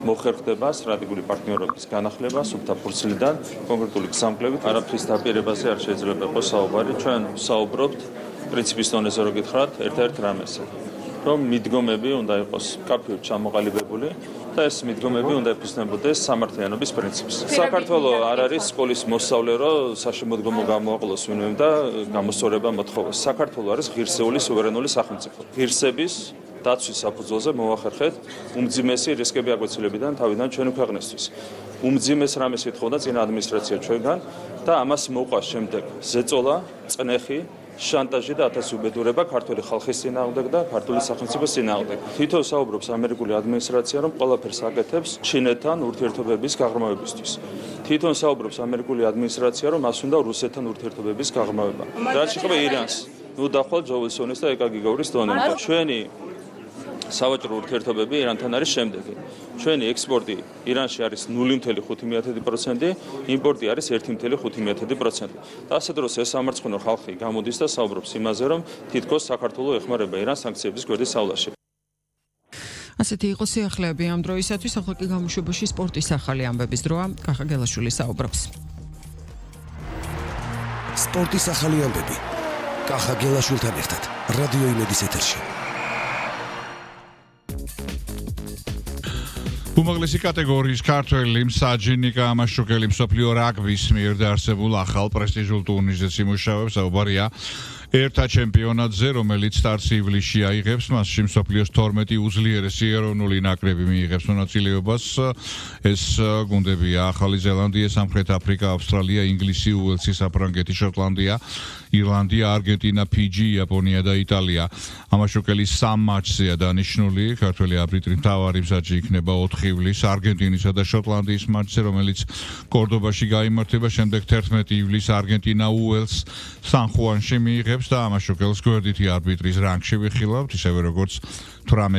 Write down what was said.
მოხერხდება სტრატეგიული პარტნიორობის განახლება სუფთა ფურცლიდან კონკრეტული გზამკვლევით არაფრის დაპირებაზე არ შეიძლება იყოს საუბარი. ჩვენ საუბრობთ პრინციპის დონეზე რო გითხრათ ერთ-ერთ რამესზე, რომ მიდგომები უნდა იყოს კაფეოდ ჩამოყალიბებული და ეს მიდგომები უნდა ეფუძნებოდეს სამართლიანობის პრინციპს. საქართველოს არ არის სკოლის მოსწავლე, რომ საშემოდგომო გამოაყოლოს ვინმემ და გამოსწორება მოთხოვოს. საქართველოს არის ღირსეული სუვერენული სახელმწიფო. ღირსების დაცვის საფუძველზე მოვახერხეთ უმძიმესი რისკები აგვეცილებიდან თავიდან ჩვენი ქვეყნისთვის. უმძიმეს რამეს ვითხოვდა წინა ადმინისტრაცია ჩვენგან და ამას მოყვა შემდეგ ზეწოლა, წნეხი, შანტაჟი და ათასი უბედურება ქართული ხალხის წინააღმდეგ და ქართული სახელმწიფოს წინააღმდეგ. თვითონ საუბრობს ამერიკული ადმინისტრაცია, რომ ყველაფერს აკეთებს ჩინეთთან ურთიერთობების გაღრმავებისთვის. თვითონ საუბრობს ამერიკული ადმინისტრაცია, რომ მას უნდა რუსეთთან ურთიერთობების გაღრმავება. რაც შეეხება ირანს, დაახლოებით ჯო უილსონის და ეკა გიგაურის დონემდე. ჩვენი სავაჭრო ურთიერთობები ირანთან არის შემდეგი. ჩვენი ექსპორტი ირანში არის 0.5%, იმპორტი არის 1.5%. და ასეთ დროს ეს სამარცხვინო ხალხი გამოდის და საუბრობს იმაზე, რომ თითქოს საქართველოს ეხმარება ირანს სანქციების გვერდის სავლაში. ასეთი იყო სიახლეები ამ დროისათვის. ახლა კი გამოშვებაში სპორტის ახალი ამბების დროა. კახა გელაშვილი საუბრობს. სპორტის ახალი ამბები. კახა გელაშვილთან ერთად რადიო იმედის ეთერში. უმაღლესი კატეგორიის ქართველი მსაჯინი კამაშუკელი მსოფლიო რაგბის მიერ დაარსებულ ახალ პრესტიჟულ ტურნირზე სიმუშავებს. საუბარია ერთა ჩემპიონატზე, რომელიც სტარტს ივლისში აიღებს. მასში მსოფლიოს 12 უძლიერესი ეროვნული ნაკრები მიიღებს მონაწილეობას. ეს გუნდებია ახალი ზელანდია, სამხრეთ აფრიკა, ავსტრალია, ინგლისი, უელსი, საფრანგეთი, შოტლანდია, ირლანდია, არგენტინა, ფიჯი, იაპონია და იტალია. ამაშუკელის 3 მატჩზეა დანიშნული. ქართველი არბიტრი მთავარი მსაჯი იქნება 4 ივლისს არგენტინისა და შოტლანდიის მატჩზე, რომელიც კორდობაში გაიმართება. შემდეგ 11 ივლისს არგენტინა უელსს სან ხუანში მიიღებს და ამაშუკელს გვერდითი არბიტრის რანგში ვიხილავთ, ისევე როგორც 18